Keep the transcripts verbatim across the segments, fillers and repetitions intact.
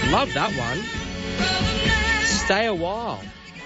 Love that one. Stay a While.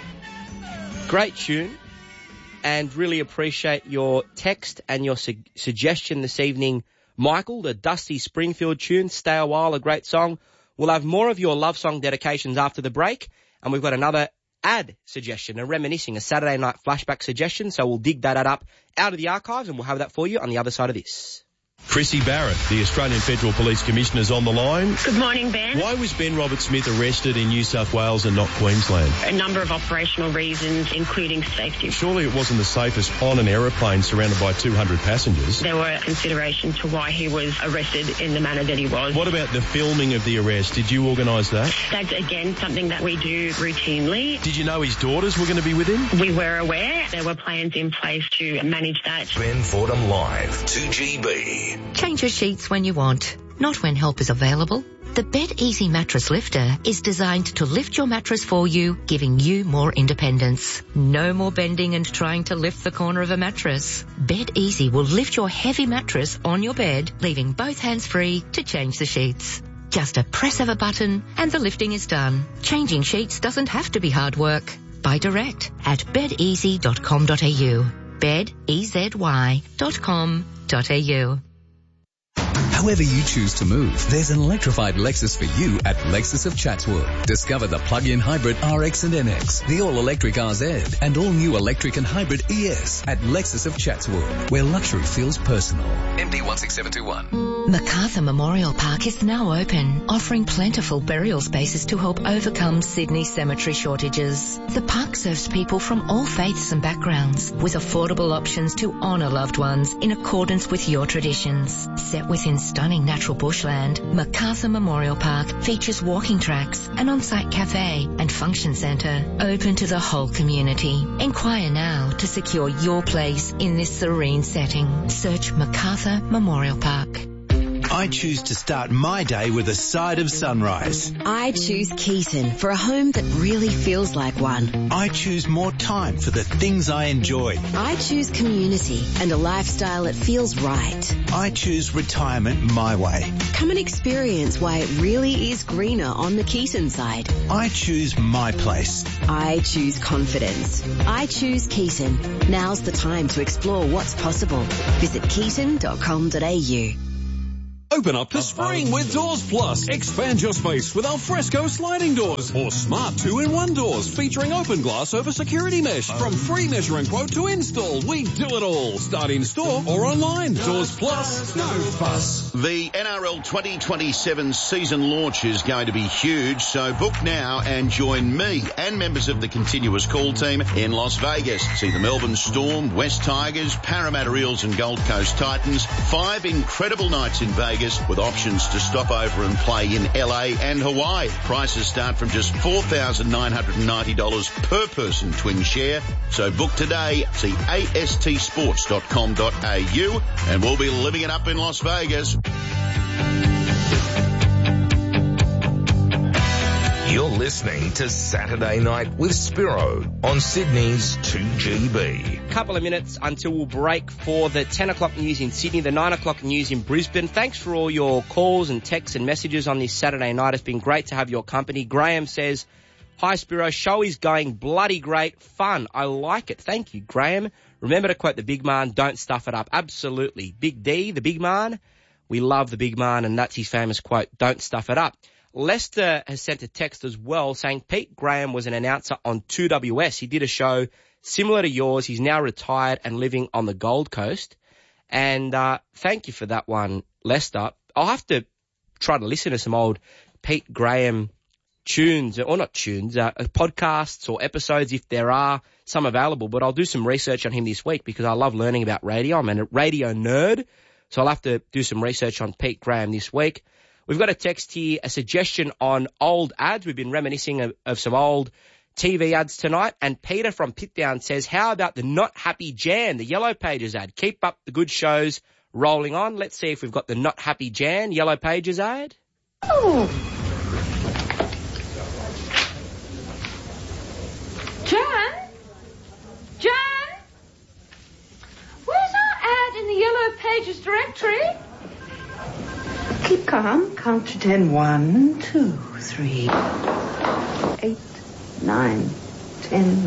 Great tune. And really appreciate your text and your su- suggestion this evening, Michael. The Dusty Springfield tune, Stay a While, a great song. We'll have more of your love song dedications after the break. And we've got another ad suggestion, a reminiscing, a Saturday night flashback suggestion. So we'll dig that ad up out of the archives and we'll have that for you on the other side of this. Chrissy Barrett, the Australian Federal Police Commissioner, is on the line. Good morning, Ben. Why was Ben Robert-Smith arrested in New South Wales and not Queensland? A number of operational reasons, including safety. Surely it wasn't the safest on an aeroplane surrounded by two hundred passengers. There were considerations to why he was arrested in the manner that he was. What about the filming of the arrest? Did you organise that? That's, again, something that we do routinely. Did you know his daughters were going to be with him? We were aware. There were plans in place to manage that. Ben Fordham Live, two G B. Change your sheets when you want, not when help is available. The Bed Easy Mattress Lifter is designed to lift your mattress for you, giving you more independence. No more bending and trying to lift the corner of a mattress. Bed Easy will lift your heavy mattress on your bed, leaving both hands free to change the sheets. Just a press of a button and the lifting is done. Changing sheets doesn't have to be hard work. Buy direct at bed easy dot com dot a u. bed easy dot com dot a u. However you choose to move, there's an electrified Lexus for you at Lexus of Chatswood. Discover the plug-in hybrid R X and N X, the all-electric R Z, and all-new electric and hybrid E S at Lexus of Chatswood, where luxury feels personal. M D one six seven two one. Macarthur Memorial Park is now open, offering plentiful burial spaces to help overcome Sydney's cemetery shortages. The park serves people from all faiths and backgrounds, with affordable options to honour loved ones in accordance with your traditions. Set within stunning natural bushland, Macarthur Memorial Park features walking tracks, an on-site cafe and function centre open to the whole community. Inquire now to secure your place in this serene setting. Search Macarthur Memorial Park. I choose to start my day with a side of sunrise. I choose Keaton for a home that really feels like one. I choose more time for the things I enjoy. I choose community and a lifestyle that feels right. I choose retirement my way. Come and experience why it really is greener on the Keaton side. I choose my place. I choose confidence. I choose Keaton. Now's the time to explore what's possible. Visit keaton dot com dot a u. Open up to spring with Doors Plus. Expand your space with alfresco sliding doors or smart two-in-one doors featuring open glass over security mesh. From free measuring quote to install, we do it all. Start in store or online. Doors Plus, no fuss. The N R L twenty twenty-seven season launch is going to be huge, so book now and join me and members of the continuous call team in Las Vegas. See the Melbourne Storm, West Tigers, Parramatta Eels and Gold Coast Titans. Five incredible nights in Vegas, with options to stop over and play in L A and Hawaii. Prices start from just four thousand nine hundred ninety dollars per person twin share. So book today. See A S T sports dot com dot a u and we'll be living it up in Las Vegas. You're listening to Saturday Night with Spiro on Sydney's two G B. Couple of minutes until we'll break for the ten o'clock news in Sydney, the nine o'clock news in Brisbane. Thanks for all your calls and texts and messages on this Saturday night. It's been great to have your company. Graham says, hi Spiro, show is going bloody great. Fun. I like it. Thank you, Graham. Remember to quote the big man, don't stuff it up. Absolutely. Big D, the big man. We love the big man, and that's his famous quote, don't stuff it up. Lester has sent a text as well saying Pete Graham was an announcer on two W S. He did a show similar to yours. He's now retired and living on the Gold Coast. And uh, thank you for that one, Lester. I'll have to try to listen to some old Pete Graham tunes, or not tunes, uh, podcasts or episodes if there are some available. But I'll do some research on him this week because I love learning about radio. I'm a radio nerd, so I'll have to do some research on Pete Graham this week. We've got a text here, a suggestion on old ads. We've been reminiscing of, of some old T V ads tonight. And Peter from Pitdown says, how about the Not Happy Jan, the Yellow Pages ad? Keep up the good shows rolling on. Let's see if we've got the Not Happy Jan Yellow Pages ad. Oh. Jan? Jan? Where's our ad in the Yellow Pages directory? Keep calm. Count to ten. One, two, three, eight, nine, ten.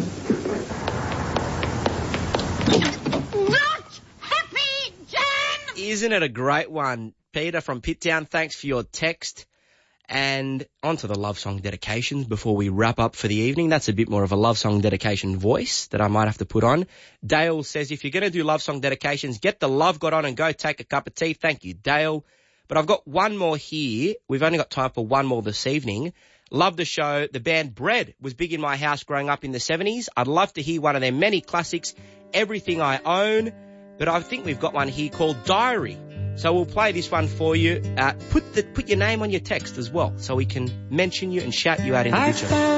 Not happy, Jan! Isn't it a great one? Peter from Pittown, thanks for your text. And on to the love song dedications before we wrap up for the evening. That's a bit more of a love song dedication voice that I might have to put on. Dale says, if you're going to do love song dedications, get the love got on and go take a cup of tea. Thank you, Dale. But I've got one more here. We've only got time for one more this evening. Love the show. The band Bread was big in my house growing up in the seventies. I'd love to hear one of their many classics, Everything I Own. But I think we've got one here called Diary. So we'll play this one for you. Uh, put the, put your name on your text as well so we can mention you and shout you out in the future.